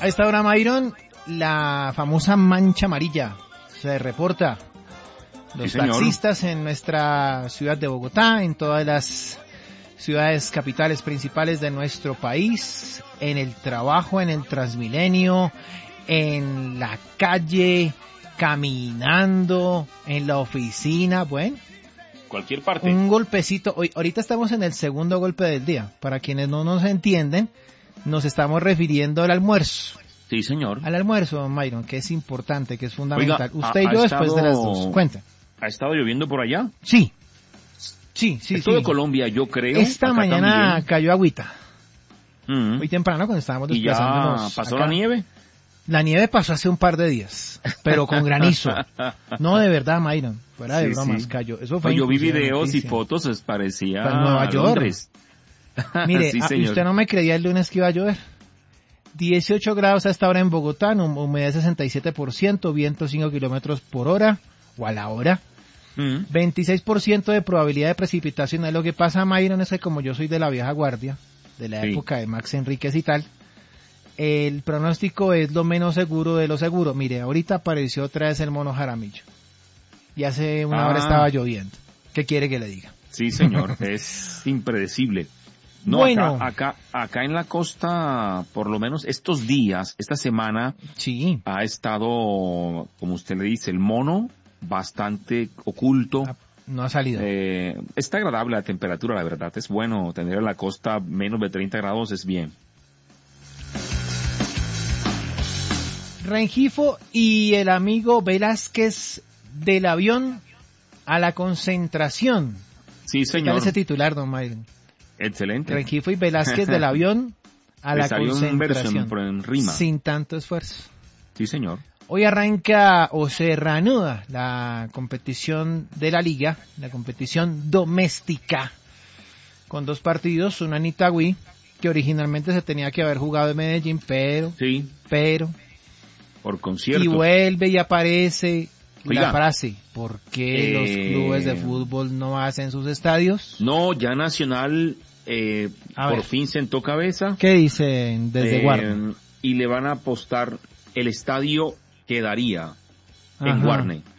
A esta hora, Myron, la famosa mancha amarilla se reporta. Los taxistas en nuestra ciudad de Bogotá, en todas las ciudades capitales principales de nuestro país, en el trabajo, en el Transmilenio, en la calle, caminando, en la oficina, bueno. Cualquier parte. Un golpecito. Ahorita estamos en el segundo golpe del día. Para quienes no nos entienden, nos estamos refiriendo al almuerzo. Sí, señor. Al almuerzo, Myron, que es importante, que es fundamental. Oiga, usted y yo después de las 2. Cuenta. ¿Ha estado lloviendo por allá? Sí. En todo Colombia, yo creo. Esta mañana también cayó agüita. Mm. Muy temprano cuando estábamos desplazándonos. ¿Y ya pasó acá. la nieve? La nieve pasó hace un par de días, pero con granizo. No, de verdad, Myron. Fuera de bromas, cayó. Eso fue yo vi videos y fotos, parecía en Nueva York. Londres. Mire, sí, usted no me creía el lunes que iba a llover. 18 grados a esta hora en Bogotá, humedad 67%, viento 5 kilómetros por hora, o a la hora. 26% de probabilidad de precipitación. Es lo que pasa, Myron, es que como yo soy de la vieja guardia, de la época de Max Enríquez y tal, el pronóstico es lo menos seguro de lo seguro. Mire, ahorita apareció otra vez el mono Jaramillo. Y hace una hora estaba lloviendo. ¿Qué quiere que le diga? Sí, señor, es impredecible. No, bueno, acá en la costa, por lo menos estos días, esta semana, sí, ha estado, como usted le dice, el mono bastante oculto. No ha salido. Está agradable la temperatura, la verdad. Es bueno tener en la costa menos de 30 grados, es bien. Rengifo y el amigo Velázquez del avión a la concentración. Sí, señor. ¿Cuál es ese titular, don Myron? Excelente. Rengifo y Velázquez del avión a la concentración. En rima. Sin tanto esfuerzo. Sí, señor. Hoy arranca o se reanuda la competición de la liga, la competición doméstica, con 2 partidos, una en Itagüí, que originalmente se tenía que haber jugado en Medellín, pero por concierto. Y vuelve y aparece la frase, ¿por qué los clubes de fútbol no hacen sus estadios? No, ya Nacional por fin sentó cabeza. ¿Qué dicen desde Guarne? Y le van a apostar, el estadio quedaría en Guarne.